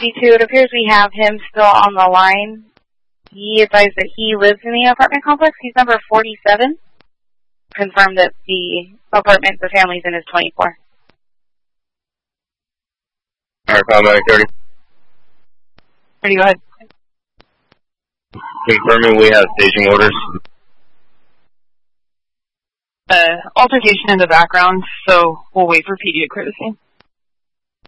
52. It appears we have him still on the line. He advised that he lives in the apartment complex. He's number 47. Confirmed that the apartment the family's in is 24. Alright, paramedic 30. 30, go ahead. Confirming we have staging orders. Altercation in the background, so we'll wait for PD to clear the scene.